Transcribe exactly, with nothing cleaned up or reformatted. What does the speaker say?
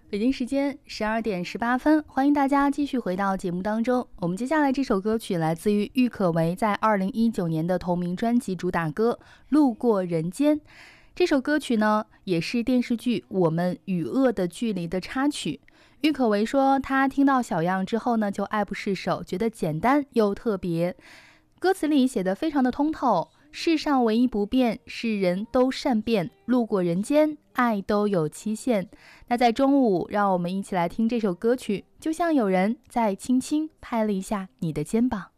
北京时间十二点十八分，欢迎大家继续回到节目当中。我们接下来这首歌曲来自于郁可唯在二零一九年的同名专辑主打歌《路过人间》。这首歌曲呢，也是电视剧《我们与恶的距离》的插曲。郁可唯说，她听到小样之后呢，就爱不释手，觉得简单又特别。歌词里写得非常的通透，世上唯一不变是人都善变，路过人间，爱都有期限。那在中午，让我们一起来听这首歌曲，就像有人在轻轻拍了一下你的肩膀。